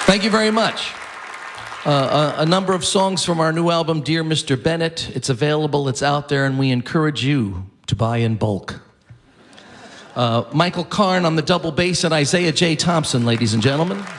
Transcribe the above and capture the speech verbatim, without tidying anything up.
Thank you very much. Uh, a, a number of songs from our new album, Dear Mister Bennett. It's available, it's out there, and we encourage you to buy in bulk. Uh, Michael Karn on the double bass and Isaiah J. Thompson, ladies and gentlemen.